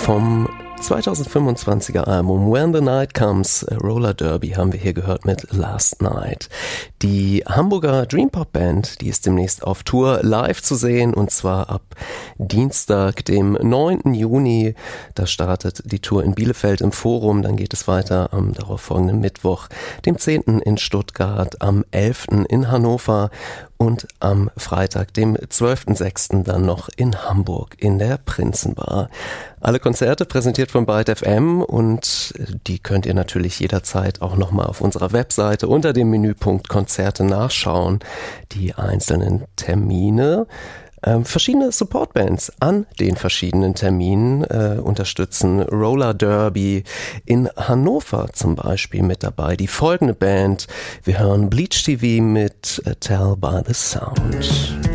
Vom 2025er Album When the Night Comes, Roller Derby, haben wir hier gehört mit Last Night. Die Hamburger Dream Pop Band, die ist demnächst auf Tour live zu sehen, und zwar ab Dienstag, dem 9. Juni. Da startet die Tour in Bielefeld im Forum, dann geht es weiter am darauffolgenden Mittwoch, dem 10. in Stuttgart, am 11. in Hannover und am Freitag, dem 12.06. dann noch in Hamburg in der Prinzenbar. Alle Konzerte präsentiert von Byte FM, und die könnt ihr natürlich jederzeit auch nochmal auf unserer Webseite unter dem Menüpunkt Konzerte nachschauen. Die einzelnen Termine. Verschiedene Supportbands an den verschiedenen Terminen unterstützen. Roller Derby in Hannover zum Beispiel mit dabei. Die folgende Band: wir hören Bleach TV mit Tell by the Sound.